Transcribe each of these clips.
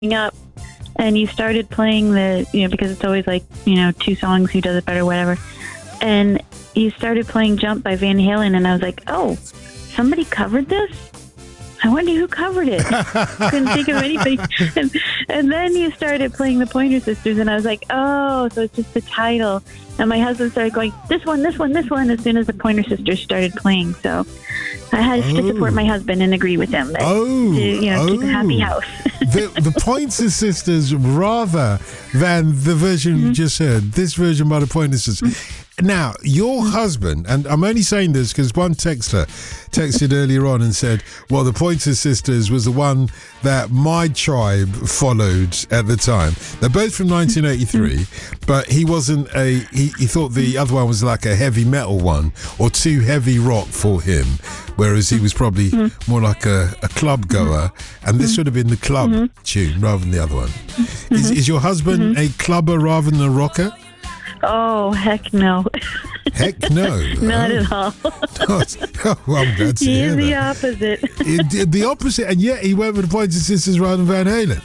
up and you started playing because it's always like, two songs, who does it better, whatever. And you started playing Jump by Van Halen, and I was like, oh, somebody covered this? I wonder who covered it. Couldn't think of anything. And then you started playing the Pointer Sisters, and I was like, oh, so it's just the title. And my husband started going, this one, as soon as the Pointer Sisters started playing. So I had to support my husband and agree with him to keep a happy house. the Pointer Sisters rather than the version you just heard, this version by the Pointer Sisters. Now, your husband, and I'm only saying this because one texter texted earlier on and said, well, the Pointer Sisters was the one that my tribe followed at the time. They're both from 1983, but he wasn't he thought the other one was like a heavy metal one or too heavy rock for him, whereas he was probably more like a club goer, and this would have been the club tune rather than the other one. Is your husband a clubber rather than a rocker? Oh, heck no. Heck no. Not at all. Well, I'm glad to hear He is the that. opposite. The opposite, and yet he went with the Pointer Sisters rather than Van Halen.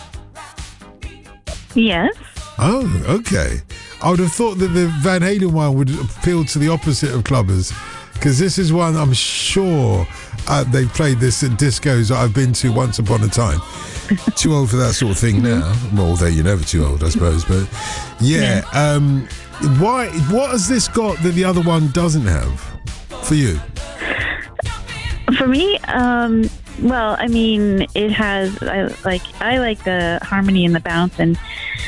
Yes. Oh, okay. I would have thought that the Van Halen one would appeal to the opposite of clubbers, because this is one I'm sure they've played this at discos that I've been to once upon a time. Too old for that sort of thing now. Well, although you're never too old, I suppose. But yeah, why? What has this got that the other one doesn't have for you? For me, well, I mean, it has. I like the harmony and the bounce, and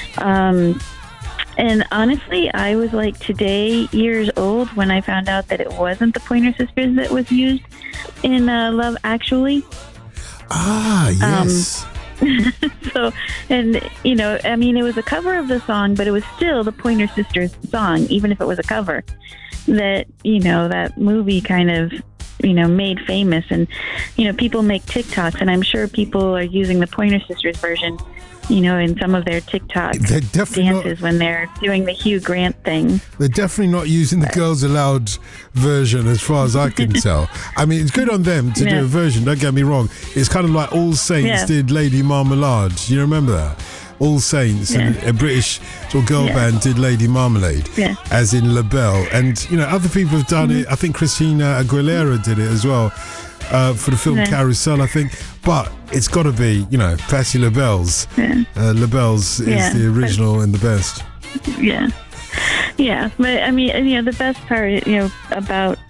honestly, I was like years old when I found out that it wasn't the Pointer Sisters that was used in Love Actually. Ah, yes. So, and I mean, it was a cover of the song, but it was still the Pointer Sisters song, even if it was a cover. That that movie kind of made famous, and people make TikToks, and I'm sure people are using the Pointer Sisters version, in some of their TikTok dances when they're doing the Hugh Grant thing. They're definitely not using the Girls Aloud version, as far as I can tell. I mean, it's good on them to do a version, don't get me wrong. It's kind of like All Saints did Lady Marmalade. You remember that? All Saints, and a British sort of girl band did Lady Marmalade, as in La Belle. And, other people have done it. I think Christina Aguilera did it as well. For the film Carousel, I think. But it's got to be, Patti LaBelle's. LaBelle's is the original and the best. Yeah. Yeah. But, I mean, the best part, about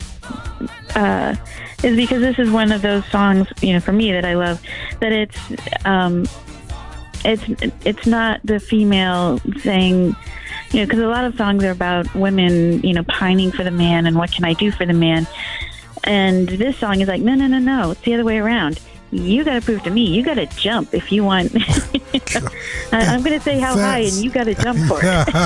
is because this is one of those songs, for me that I love, that it's not the female saying, because a lot of songs are about women, pining for the man and what can I do for the man. And this song is like, no, it's the other way around. You got to prove to me. You got to jump if you want. I'm going to say how high, and you got to jump for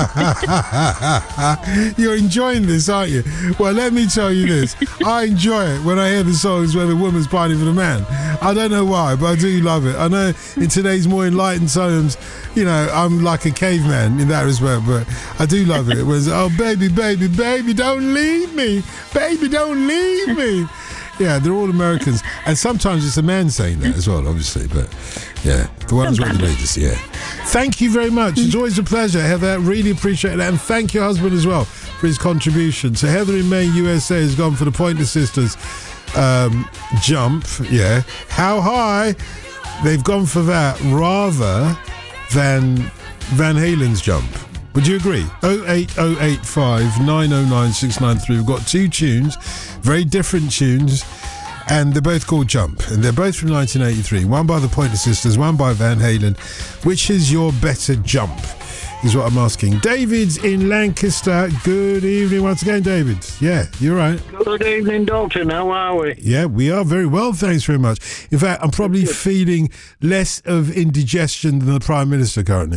it. You're enjoying this, aren't you? Well, let me tell you this. I enjoy it when I hear the songs where the woman's pining for the man. I don't know why, but I do love it. I know in today's more enlightened times, I'm like a caveman in that respect, but I do love it. It was, oh, baby, baby, baby, don't leave me. Baby, don't leave me. Yeah, they're all Americans. And sometimes it's a man saying that as well, obviously. But, yeah, the ones with the ladies, yeah. Thank you very much. It's always a pleasure, Heather. Really appreciate that. And thank your husband as well for his contribution. So Heather in Maine, USA has gone for the Pointer Sisters Jump. Yeah. How high? They've gone for that rather than Van Halen's Jump. Would you agree? 08085 909 693. We've got two tunes, very different tunes, and they're both called Jump. And they're both from 1983. One by the Pointer Sisters, one by Van Halen. Which is your better jump? Is what I'm asking. David's in Lancaster. Good evening once again, David. Yeah, you're right. Good evening, Dalton. How are we? Yeah, we are very well, thanks very much. In fact, I'm probably feeling less of indigestion than the Prime Minister currently.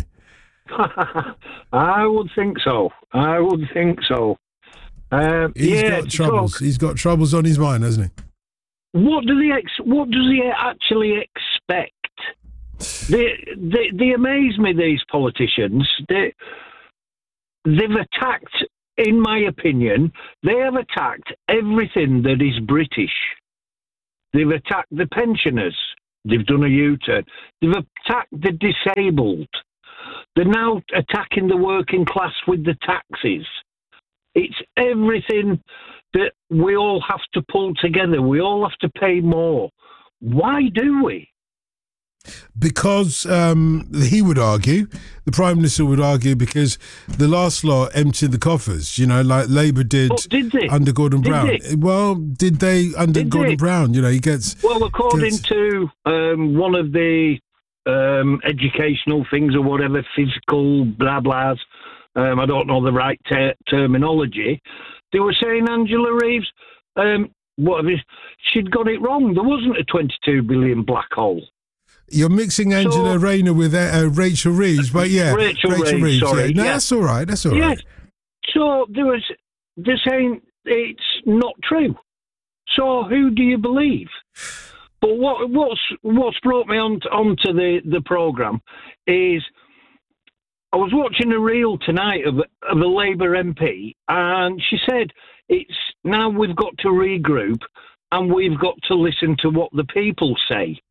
I would think so. He's got troubles. He's got troubles on his mind, hasn't he? What does he actually expect? They amaze me, these politicians. They've attacked, in my opinion, they have attacked everything that is British. They've attacked the pensioners. They've done a U-turn. They've attacked the disabled. They're now attacking the working class with the taxes. It's everything that we all have to pull together. We all have to pay more. Why do we? Because he would argue, the Prime Minister would argue, because the last lot emptied the coffers, like Labour did, they? Under Gordon Brown. Well, did they under Gordon Brown? He gets... Well, according to one of the educational things or whatever, physical blah-blahs, I don't know the right terminology, they were saying Angela Reeves, she'd got it wrong. There wasn't a 22 billion black hole. You're mixing Angela Rayner with Rachel Reeves, but yeah, Rachel Reeves. Sorry, No, that's all right. That's all right. So they're saying it's not true. So who do you believe? But what's brought me onto the programme is I was watching a reel tonight of a Labour MP, and she said it's now we've got to regroup and we've got to listen to what the people say.